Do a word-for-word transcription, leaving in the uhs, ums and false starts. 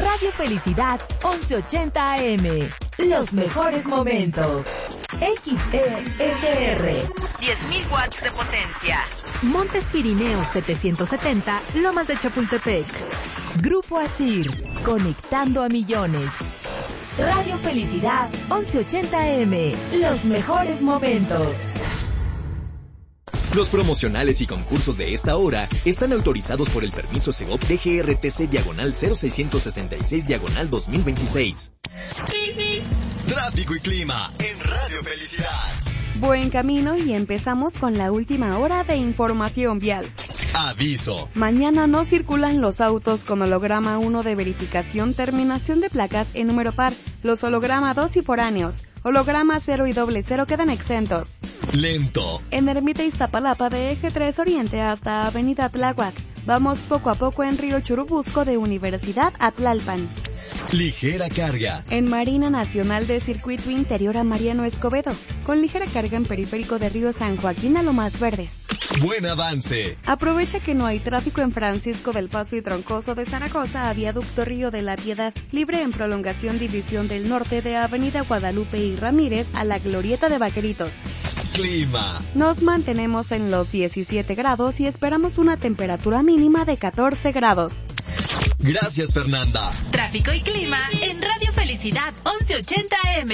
Radio Felicidad once ochenta A M. Los mejores momentos. X E S R. diez mil watts de potencia. Montes Pirineos setecientos setenta, Lomas de Chapultepec. Grupo Asir, conectando a millones. Radio Felicidad once ochenta A M. Los mejores momentos. Los promocionales y concursos de esta hora están autorizados por el permiso Segov D G R T C diagonal cero seiscientos sesenta y seis diagonal dos mil veintiséis. Tráfico y clima en Radio Felicidad. Buen camino y empezamos con la última hora de información vial. Aviso. Mañana no circulan los autos con holograma uno de verificación, terminación de placas en número par. Los holograma dos y foráneos. Holograma cero y doble cero quedan exentos. Lento. En Ermita Iztapalapa de Eje tres Oriente hasta Avenida Tláhuac. Vamos poco a poco en Río Churubusco de Universidad a Tlalpan. Ligera carga. En Marina Nacional de Circuito Interior a Mariano Escobedo. Con ligera carga en Periférico de Río San Joaquín a Lomas Verdes. Buen avance. Aprovecha que no hay tráfico en Francisco del Paso y Troncoso de Zaragoza a Viaducto Río de la Piedad, libre en prolongación División del Norte de Avenida Guadalupe y Ramírez a la Glorieta de Vaqueritos. Clima. Nos mantenemos en los diecisiete grados y esperamos una temperatura mínima de catorce grados. Gracias, Fernanda. Tráfico y clima en Radio Felicidad once ochenta A M.